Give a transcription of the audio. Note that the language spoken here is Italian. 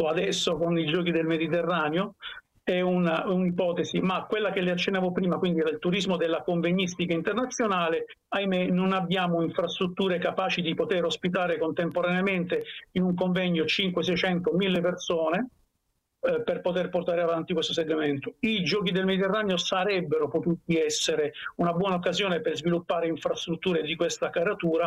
adesso con i Giochi del Mediterraneo, è un'ipotesi, ma quella che le accennavo prima, quindi era il turismo della convegnistica internazionale, ahimè non abbiamo infrastrutture capaci di poter ospitare contemporaneamente in un convegno 500, 600, 1000 persone, per poter portare avanti questo segmento. I Giochi del Mediterraneo sarebbero potuti essere una buona occasione per sviluppare infrastrutture di questa caratura,